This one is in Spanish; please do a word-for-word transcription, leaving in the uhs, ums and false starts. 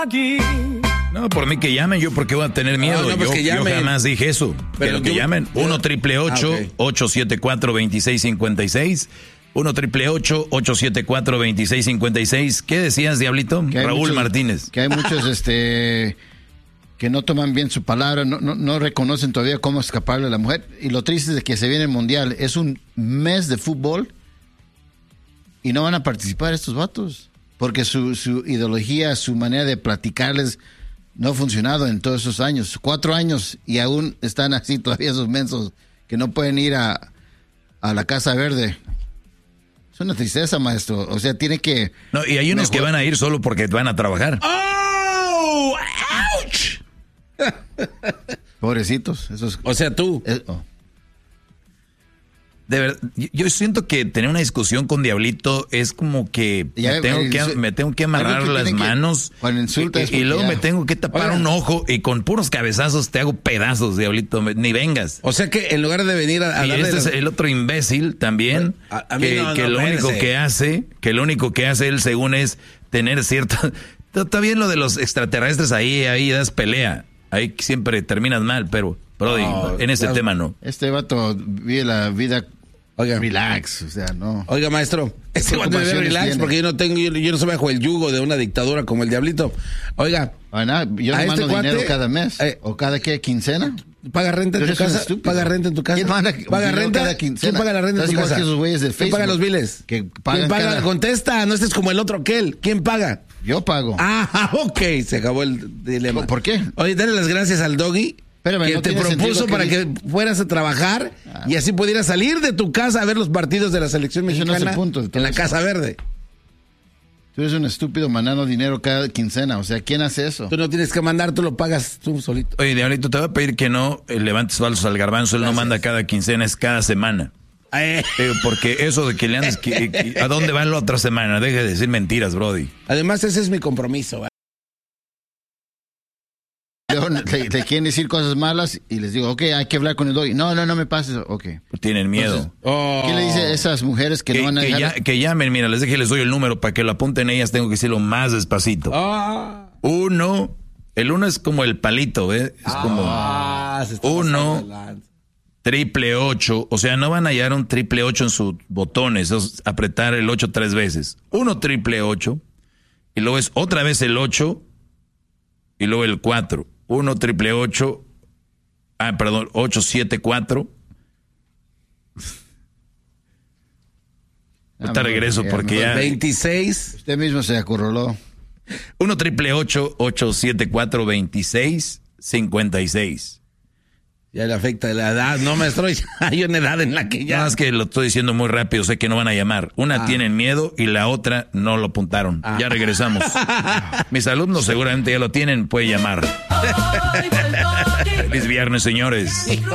No, por mí que llamen, yo porque voy a tener miedo. No, no, pues yo, que yo jamás dije eso. Pero, Pero que yo, llamen. uno triple ocho, ocho siete cuatro, dos seis cinco seis. uno triple ocho, ocho siete cuatro, dos seis cinco seis. ¿Qué decías, Diablito? Raúl muchos, Martínez. Que hay muchos este que no toman bien su palabra, no, no, no reconocen todavía cómo escaparle a la mujer. Y lo triste es de que se viene el Mundial. Es un mes de fútbol y no van a participar estos vatos. Porque su, su ideología, su manera de platicarles no ha funcionado en todos esos años. Cuatro años y aún están así todavía esos mensos que no pueden ir a, a la Casa Verde. Es una tristeza, maestro. O sea, tiene que... No, y hay unos mejor... que van a ir solo porque van a trabajar. ¡Oh! ¡Ouch! Pobrecitos. Esos... O sea, tú. Es... Oh. De verdad, yo siento que tener una discusión con Diablito es como que ya, me, tengo el, que me tengo que amarrar las que, manos y, y luego ya. me tengo que tapar Oiga. un ojo y con puros cabezazos te hago pedazos, Diablito, ni vengas. O sea que en lugar de venir a, a y darle este la... es el otro imbécil también a, a mí que, no, que no, lo espérese. único que hace, que lo único que hace él según es tener cierta... Está bien lo de los extraterrestres ahí, ahí das pelea, ahí siempre terminas mal, pero Brody, no, en este claro, tema no. Este vato vive la vida... Oiga, relax, o sea, no. Oiga, maestro, este va a tener relax tiene? porque yo no tengo, yo, yo no soy bajo el yugo de una dictadura como el Diablito. Oiga, bueno, yo no mando este dinero cuate, cada mes eh, o cada qué quincena. ¿Paga renta en tu casa? ¿Paga renta en tu casa? ¿Quién manda, ¿Paga renta? Cada quincena? ¿Quién paga la renta en tu casa? Que esos güeyes del ¿Quién paga los biles? Que pagan ¿Quién paga? Cada... Contesta, no estés como el otro aquel. ¿Quién paga? Yo pago. Ah, ok, se acabó el dilema. ¿Por qué? Oye, dale las gracias al Doggy. Espérame, que no te propuso para que, que fueras a trabajar ah. y así pudieras salir de tu casa a ver los partidos de la selección mexicana no es el punto, en la eso. Casa Verde. Tú eres un estúpido mandando dinero cada quincena, o sea, ¿quién hace eso? Tú no tienes que mandar, tú lo pagas tú solito. Oye, Diablito, te voy a pedir que no eh, levantes falsos al garbanzo, él Gracias. no manda cada quincena, es cada semana. Eh. Eh, porque eso de que le andes, que, que, ¿a dónde va la otra semana? Deja de decir mentiras, Brody. Además, ese es mi compromiso, ¿verdad? Le, le quieren decir cosas malas y les digo, ok, hay que hablar con el Doggy. No, no, no me pases, ok. Tienen miedo. Entonces, oh. ¿Qué le dice a esas mujeres que, que no van a que, dejar? ya, que llamen, mira, les dije, les doy el número para que lo apunten ellas, tengo que decirlo más despacito. Oh. Uno, el uno es como el palito, ¿ves? Es como ah, uno, triple ocho, o sea, no van a hallar un triple ocho en sus botones, es apretar el ocho tres veces. Uno triple ocho, y luego es otra vez el ocho, y luego el cuatro. Uno triple ocho, ah, perdón, ocho siete cuatro. Ahorita regreso porque ya. veintiséis. Usted mismo se acurroló. Uno triple ocho, ocho siete cuatro, veintiséis cincuenta y seis. Ya le afecta la edad, no, maestro. Hay una edad en la que ya. No, es que lo estoy diciendo muy rápido, sé que no van a llamar. Una ah. tienen miedo y la otra no lo apuntaron. Ah. Ya regresamos. Mis alumnos seguramente ya lo tienen, puede llamar. Feliz viernes, señores.